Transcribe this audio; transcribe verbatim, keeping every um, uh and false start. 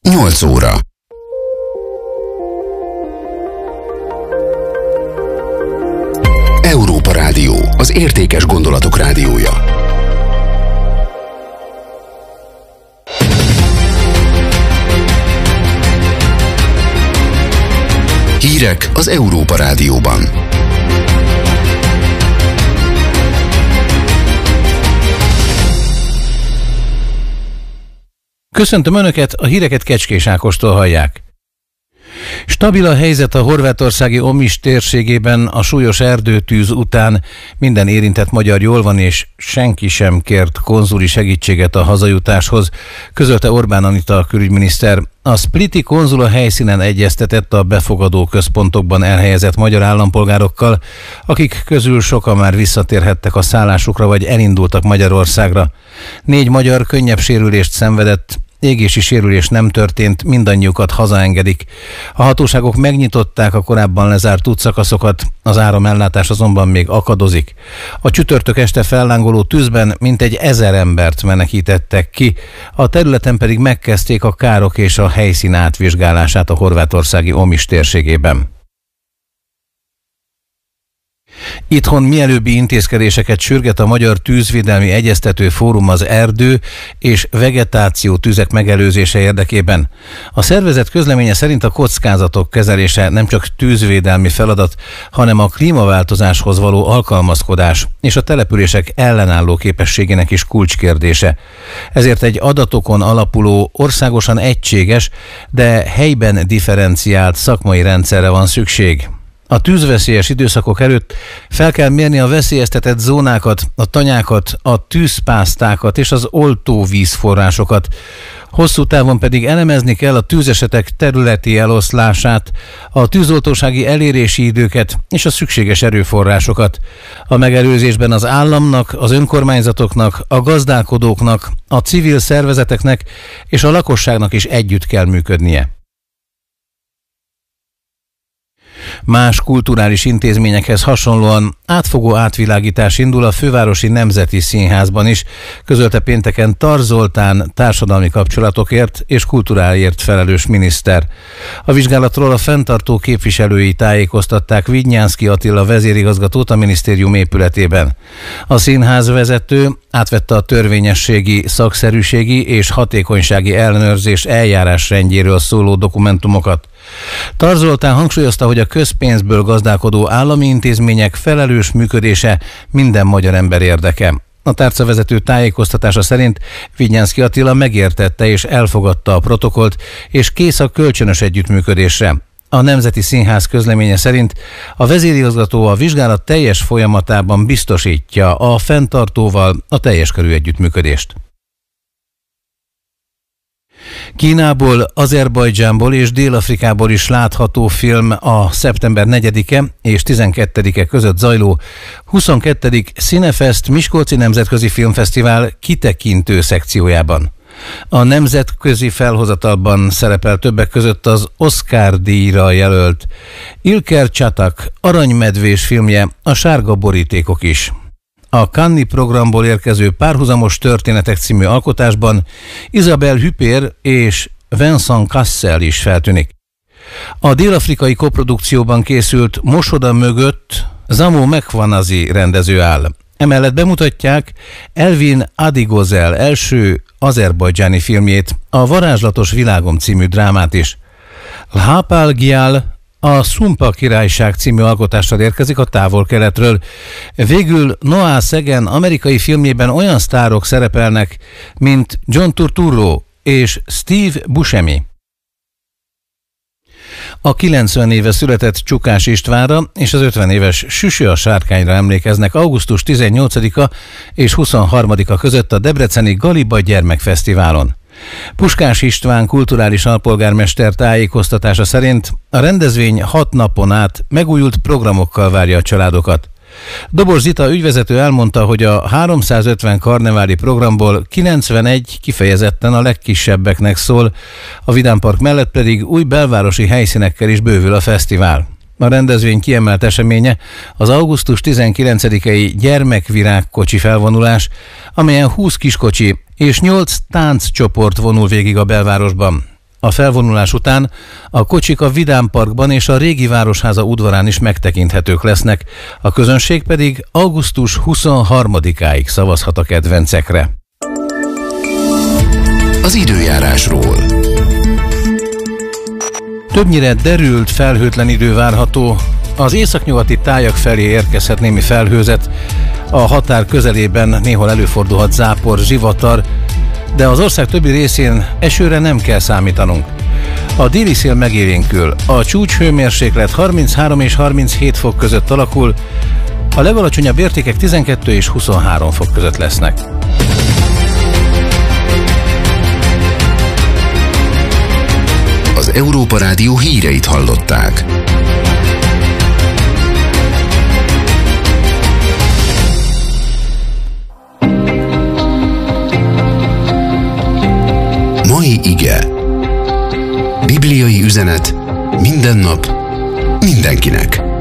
nyolc óra. Európa Rádió, az értékes gondolatok rádiója. Hírek az Európa Rádióban. Köszöntöm Önöket, a híreket Kecskés Ákostól hallják. Stabil a helyzet a horvátországi Omiš térségében a súlyos erdőtűz után. Minden érintett magyar jól van, és senki sem kért konzuli segítséget a hazajutáshoz, közölte Orbán Anita külügyminiszter. A spliti konzul a helyszínen egyeztetett a befogadó központokban elhelyezett magyar állampolgárokkal, akik közül sokan már visszatérhettek a szállásukra vagy elindultak Magyarországra. Négy magyar könnyebb sérülést szenvedett, égési sérülés nem történt, mindannyiukat hazaengedik. A hatóságok megnyitották a korábban lezárt útszakaszokat, az áramellátás azonban még akadozik. A csütörtök este fellángoló tűzben mintegy ezer embert menekítettek ki, a területen pedig megkezdték a károk és a helyszín átvizsgálását a horvátországi Omiš térségében. Itthon mielőbbi intézkedéseket sürget a Magyar Tűzvédelmi Egyeztető Fórum az erdő és vegetáció tüzek megelőzése érdekében. A szervezet közleménye szerint a kockázatok kezelése nem csak tűzvédelmi feladat, hanem a klímaváltozáshoz való alkalmazkodás és a települések ellenálló képességének is kulcskérdése. Ezért egy adatokon alapuló, országosan egységes, de helyben differenciált szakmai rendszerre van szükség. A tűzveszélyes időszakok előtt fel kell mérni a veszélyeztetett zónákat, a tanyákat, a tűzpásztákat és az oltóvízforrásokat. Hosszú távon pedig elemezni kell a tűzesetek területi eloszlását, a tűzoltósági elérési időket és a szükséges erőforrásokat. A megelőzésben az államnak, az önkormányzatoknak, a gazdálkodóknak, a civil szervezeteknek és a lakosságnak is együtt kell működnie. Más kulturális intézményekhez hasonlóan átfogó átvilágítás indul a Fővárosi Nemzeti Színházban is, közölte pénteken Tar Zoltán társadalmi kapcsolatokért és kultúráért felelős miniszter. A vizsgálatról a fenntartó képviselői tájékoztatták Vidnyánszky Attila vezérigazgatót a minisztérium épületében. A színház vezető átvette a törvényességi, szakszerűségi és hatékonysági ellenőrzés eljárásrendjéről szóló dokumentumokat. Tar Zoltán hangsúlyozta, hogy a közpénzből gazdálkodó állami intézmények felelős működése minden magyar ember érdeke. A tárcavezető tájékoztatása szerint Vidnyánszky Attila megértette és elfogadta a protokollt, és kész a kölcsönös együttműködésre. A Nemzeti Színház közleménye szerint a vezérigazgató a vizsgálat teljes folyamatában biztosítja a fenntartóval a teljes körű együttműködést. Kínából, Azerbajdzsánból és Dél-Afrikából is látható film a szeptember negyedike és tizenkettedike között zajló huszonkettedik Cinefest Miskolci Nemzetközi Filmfesztivál kitekintő szekciójában. A nemzetközi felhozatalban szerepel többek között az Oscar-díjra jelölt Ilker Csatak aranymedvés filmje, A sárga borítékok is. A Cannes-i programból érkező Párhuzamos történetek című alkotásban Isabelle Huppert és Vincent Cassel is feltűnik. A dél-afrikai koprodukcióban készült Mosoda mögött Zamo Mekvanazi rendező áll. Emellett bemutatják Elvin Adigozel első azerbajdzsáni filmjét, a Varázslatos világom című drámát is. Lhapal Gyal a Szumpa királyság című alkotással érkezik a távol-keletről. Végül Noah Szegen amerikai filmjében olyan sztárok szerepelnek, mint John Turturro és Steve Buscemi. A kilencven éve született Csukás Istvánra és az ötven éves Süső a sárkányra emlékeznek augusztus tizennyolcadika és huszonharmadika között a debreceni Galiba Gyermekfesztiválon. Puskás István kulturális alpolgármester tájékoztatása szerint a rendezvény hat napon át megújult programokkal várja a családokat. Dobos Zita ügyvezető elmondta, hogy a háromszázötven karneváli programból kilencvenegy kifejezetten a legkisebbeknek szól, a Vidámpark mellett pedig új belvárosi helyszínekkel is bővül a fesztivál. A rendezvény kiemelt eseménye az augusztus tizenkilencedikei gyermekvirágkocsi felvonulás, amelyen húsz kiskocsi és nyolc tánccsoport vonul végig a belvárosban. A felvonulás után a kocsik a Vidám Parkban és a Régi Városháza udvarán is megtekinthetők lesznek, a közönség pedig augusztus huszonharmadikáig szavazhat a kedvencekre. Az időjárásról. Többnyire derült, felhőtlen idő várható. Az északnyugati tájak felé érkezhet némi felhőzet, a határ közelében néhol előfordulhat zápor, zivatar, de az ország többi részén esőre nem kell számítanunk. A déli szél megélénkül, a csúcshőmérséklet harminchárom és harminchét fok között alakul, a legalacsonyabb értékek tizenkettő és huszonhárom fok között lesznek. Az Európa Rádió híreit hallották. Mai ige. Bibliai üzenet minden nap, mindenkinek.